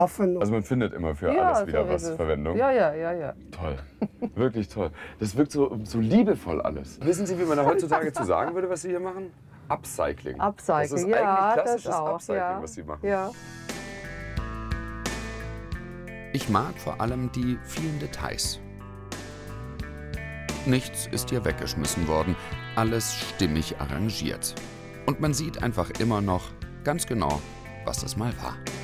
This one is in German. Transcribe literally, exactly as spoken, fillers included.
offen. Also man findet immer für Ja, alles wieder so was ist es. Verwendung. Ja, ja, ja, ja. Toll, wirklich toll. Das wirkt so, so liebevoll alles. Wissen Sie, wie man da heutzutage zu sagen würde, was Sie hier machen? Upcycling. Upcycling, das ist ja, eigentlich das klassisches auch, Upcycling, ja. was Sie machen. Ja. Ich mag vor allem die vielen Details. Nichts ist hier weggeschmissen worden, alles stimmig arrangiert. Und man sieht einfach immer noch ganz genau, was es mal war.